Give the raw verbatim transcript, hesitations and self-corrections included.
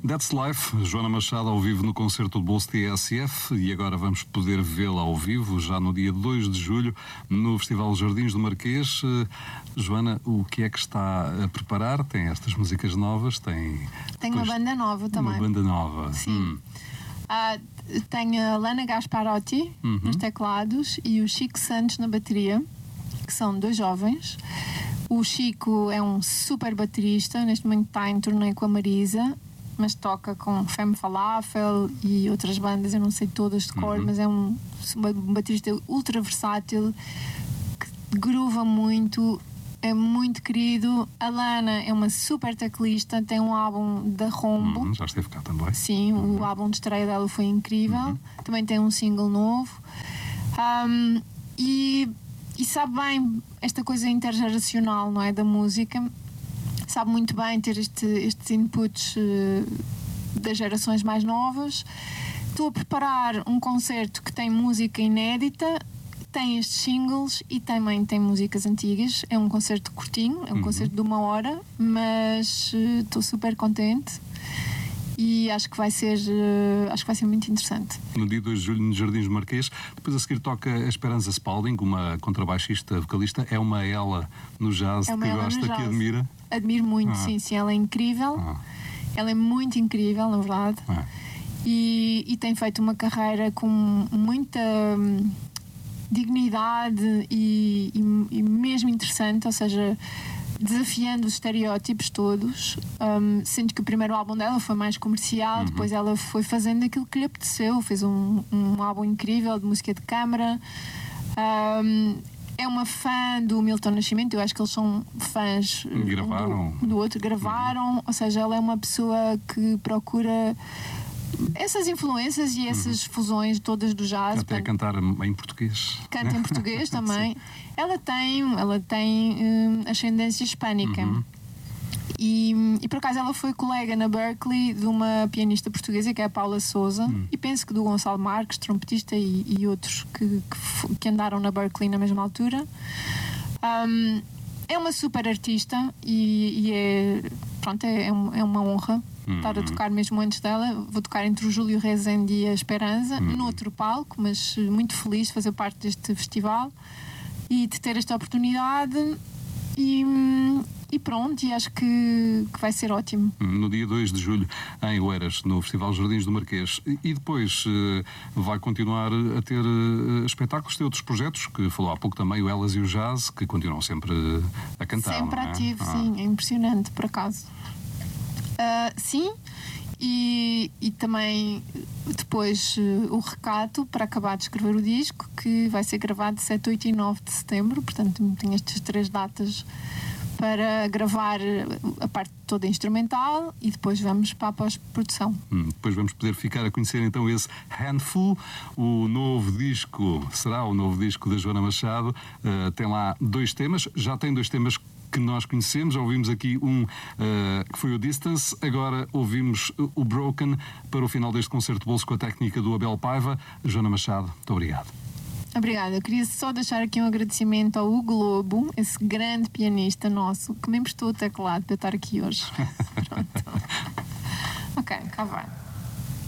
That's Life, Joana Machado ao vivo no concerto do Bolso T S F, e agora vamos poder vê-la ao vivo já no dia dois de julho no Festival Jardins do Marquês. Joana, o que é que está a preparar? Tem estas músicas novas? Tem, tem uma banda nova também. Uma banda nova. Sim. Hum. Uh, tem a Lana Gasparotti uhum. nos teclados e o Chico Santos na bateria, que são dois jovens. O Chico é um super baterista, neste momento está em turnê com a Marisa, mas toca com Femme Falafel e outras bandas, eu não sei todas de cor, uhum. mas é um, um baterista ultra versátil, que groova muito, é muito querido. A Lana é uma super teclista, tem um álbum da Rombo. Uhum, já esteve cá também. Sim, uhum. o álbum de estreia dela foi incrível. Uhum. Também tem um single novo. Um, e, e sabe bem esta coisa intergeracional, não é? Da música. Sabe muito bem ter este, estes inputs uh, das gerações mais novas. Estou a preparar um concerto que tem música inédita, tem estes singles e também tem músicas antigas. É um concerto curtinho, é um uhum. concerto de uma hora, mas uh, estou super contente e acho que vai ser uh, acho que vai ser muito interessante. No dia dois de julho no Jardins do Marquês. Depois a seguir toca a Esperança Spalding, uma contrabaixista vocalista. É uma ela no jazz é que gosta, que admira? Admiro muito, ah. sim, sim, ela é incrível. Ah. Ela é muito incrível, na verdade. Ah. E, e tem feito uma carreira com muita hum, dignidade e, e, e mesmo interessante, ou seja, desafiando os estereótipos todos. Um, sendo que o primeiro álbum dela foi mais comercial, uhum. depois ela foi fazendo aquilo que lhe apeteceu, fez um, um álbum incrível de música de câmara. Um, é uma fã do Milton Nascimento, eu acho que eles são fãs gravaram. Um do, do outro, gravaram, uhum. ou seja, ela é uma pessoa que procura essas influências e essas uhum. fusões todas do jazz. Até portanto, cantar em português. Canta em português também. Ela tem, ela tem hum, ascendência hispânica. Uhum. E, e por acaso ela foi colega na Berkeley de uma pianista portuguesa que é a Paula Souza, uhum. e penso que do Gonçalo Marques, trompetista, e, e outros que, que, que andaram na Berkeley na mesma altura. Um, é uma super artista e, e é, pronto, é, é uma honra uhum. estar a tocar mesmo antes dela. Vou tocar entre o Júlio Rezende e a Esperança, uhum. noutro palco, mas muito feliz de fazer parte deste festival e de ter esta oportunidade. E, e pronto, e acho que, que vai ser ótimo. No dia dois de julho, em Oeiras, no Festival Jardins do Marquês. E depois uh, vai continuar a ter uh, espetáculos, tem outros projetos, que falou há pouco também, o Elas e o Jazz, que continuam sempre uh, a cantar. Sempre não é? ativo, ah. sim, é impressionante, por acaso. Uh, sim, e, e também depois uh, o Recato, para acabar de escrever o disco, que vai ser gravado sete, oito e nove de setembro, portanto tenho estas três datas para gravar a parte toda instrumental e depois vamos para a pós-produção. Hum, depois vamos poder ficar a conhecer então esse Handful, o novo disco, será o novo disco da Joana Machado. Uh, tem lá dois temas, já tem dois temas que nós conhecemos, ouvimos aqui um uh, que foi o Distance, agora ouvimos o Broken para o final deste concerto de bolso com a técnica do Abel Paiva. Joana Machado, muito obrigado. Obrigada. Eu queria só deixar aqui um agradecimento ao Hugo Lobo, esse grande pianista nosso, que me emprestou o teclado para eu estar aqui hoje. Pronto. Ok, cá vai.